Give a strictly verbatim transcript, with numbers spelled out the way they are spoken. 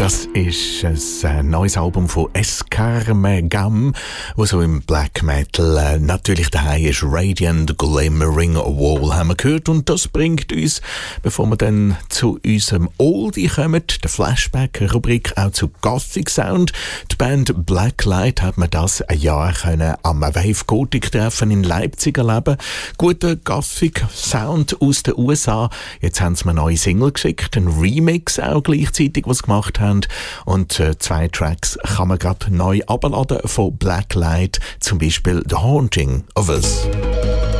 Das ist ein neues Album von Escarme Gam, das so im Black Metal äh, natürlich daheim ist. Radiant Glimmering Wall haben wir gehört, und das bringt uns, bevor wir dann zu unserem Oldie kommen, der Flashback-Rubrik, auch zu Gothic Sound. Die Band Blacklight hat man das ein Jahr können am Wave Gothic Treffen in Leipzig erleben. Guter Gothic Sound aus den U S A. Jetzt haben sie mir eine neue Single geschickt, ein Remix auch gleichzeitig, was sie gemacht haben. Und äh, zwei Tracks kann man gerade neu abladen von Blacklight, zum Beispiel The Haunting of Us.